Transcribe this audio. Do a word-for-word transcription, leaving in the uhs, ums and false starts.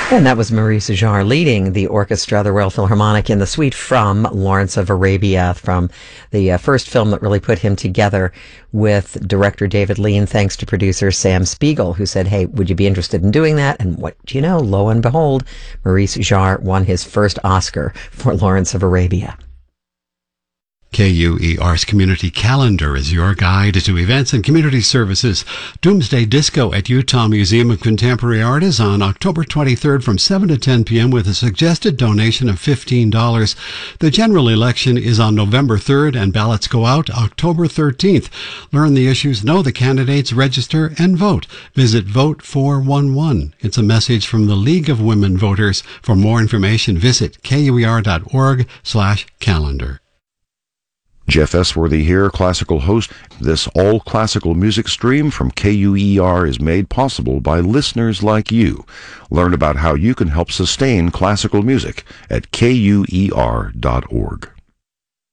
And that was Maurice Jarre leading the orchestra, the Royal Philharmonic, in the suite from Lawrence of Arabia, from the uh, first film that really put him together with director David Lean, thanks to producer Sam Spiegel, who said, hey, would you be interested in doing that? And what do you know? Lo and behold, Maurice Jarre won his first Oscar for Lawrence of Arabia. K U E R's Community Calendar is your guide to events and community services. Doomsday Disco at Utah Museum of Contemporary Art is on October twenty-third from seven to ten p.m. with a suggested donation of fifteen dollars. The general election is on November third and ballots go out October thirteenth. Learn the issues, know the candidates, register, and vote. Visit vote four one one. It's a message from the League of Women Voters. For more information, visit kuer.org slash calendar. Jeff Esworthy here, classical host. This all-classical music stream from K U E R is made possible by listeners like you. Learn about how you can help sustain classical music at kuer dot org.